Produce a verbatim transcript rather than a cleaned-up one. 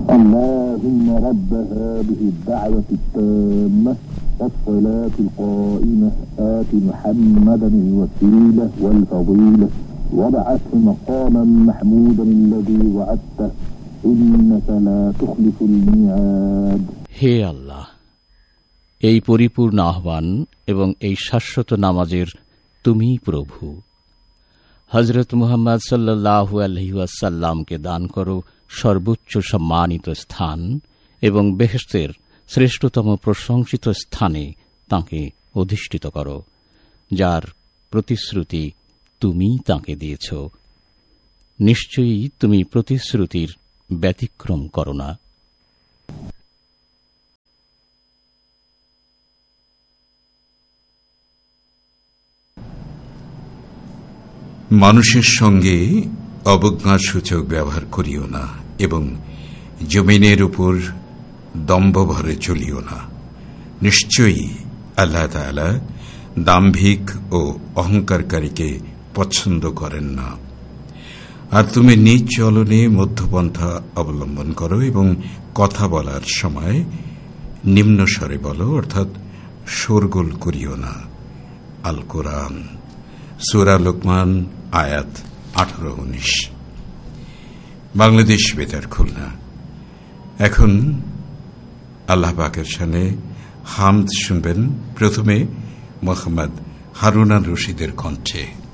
اللهم رب هذه الدعوة التامة والصلاة القائمة آت محمدا الوسيلة والفضيلة وابعثه مقاما محمودا الذي وعدته إنك لا تخلف الميعاد. হে আল্লাহ, এই পরিপূর্ণ আহ্বান এবং এই শাশ্বত নামাজের তুমি প্রভু। হযরত মুহাম্মদ সাল্লাল্লাহু আলাইহি ওয়াসাল্লামকে দান করো সর্বোচ্চ সম্মানিত স্থান এবং বেহেশতের শ্রেষ্ঠতম প্রশংসিত স্থানে তাঁকে অধিষ্ঠিত করো, যার প্রতিশ্রুতি তুমি তাঁকে দিয়েছ। নিশ্চয়ই তুমি প্রতিশ্রুতির ব্যতিক্রম করো না। মানুষের সঙ্গে অবজ্ঞাসূচক ব্যবহার করিও না এবং জমিনের উপর দম্ভভরে চলিও না। নিশ্চয়ই আল্লাহ তাআলা দাম্ভিক ও অহংকারকারীকে পছন্দ করেন না। আর তুমি নিজ চলনে মধ্যপন্থা অবলম্বন করো এবং কথা বলার সময় নিম্ন স্বরে বলো, অর্থাৎ শোরগোল করিও না। আল কোরআন, সূরা লোকমান, আয়াত আঠারো উনিশ। বাংলাদেশ বেতার, খুলনা। এখন আল্লাহ পাকের শানে হামদ শুনবেন। প্রথমে মোহাম্মদ হারুন আল রশিদের কণ্ঠে।